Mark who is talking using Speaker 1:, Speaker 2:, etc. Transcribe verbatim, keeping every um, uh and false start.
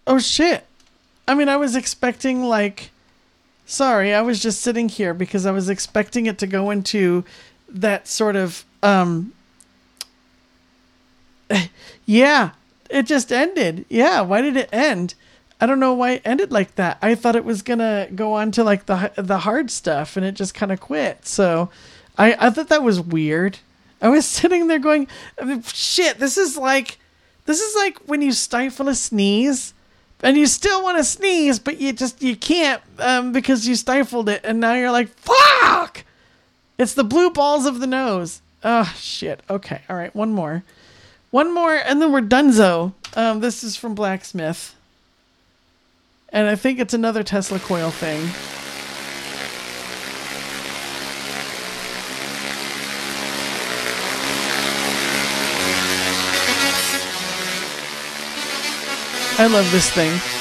Speaker 1: Oh, shit. I mean, I was expecting, like... Sorry, I was just sitting here because I was expecting it to go into that sort of... um. Yeah, it just ended. Yeah, why did it end? I don't know why it ended like that. I thought it was going to go on to, like, the the hard stuff, and it just kind of quit. So I, I thought that was weird. I was sitting there going, shit, this is like... This is like when you stifle a sneeze... And you still want to sneeze, but you just, you can't um, because you stifled it. And now you're like, fuck! It's the blue balls of the nose. Oh, shit. Okay. All right. One more. One more, and then we're donezo. Um, this is from Blacksmith. And I think it's another Tesla coil thing. I love this thing.